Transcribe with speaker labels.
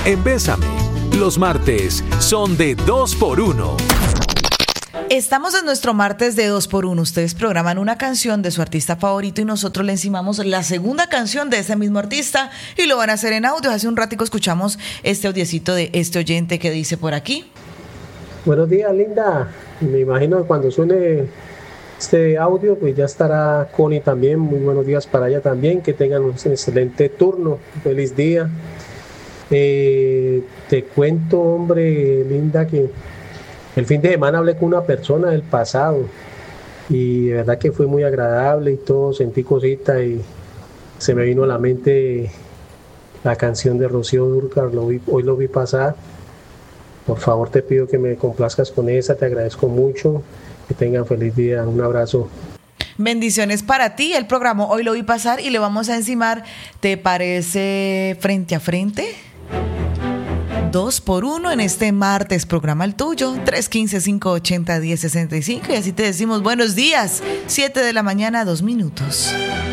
Speaker 1: en Bésame. Los martes son de 2x1.
Speaker 2: Estamos en nuestro martes de 2x1. Ustedes programan una canción de su artista favorito y nosotros le encimamos la segunda canción de ese mismo artista y lo van a hacer en audio. Hace un ratico escuchamos este audiecito de este oyente que dice por aquí.
Speaker 3: Buenos días, linda. Me imagino que cuando suene este audio, pues ya estará Connie también. Muy buenos días para ella también. Que tengan un excelente turno. Feliz día. Te cuento, hombre, linda, que el fin de semana hablé con una persona del pasado y de verdad que fue muy agradable y todo, sentí cositas y se me vino a la mente la canción de Rocío Dúrcal, hoy lo vi pasar. Por favor te pido que me complazcas con esa, te agradezco mucho, que tengan feliz día, un abrazo.
Speaker 2: Bendiciones para ti, el programa Hoy lo vi pasar y le vamos a encimar, ¿te parece frente a frente? 2x1 en este martes, programa el tuyo, 315-580-1065 y así te decimos buenos días, 7 de la mañana, 2 minutos.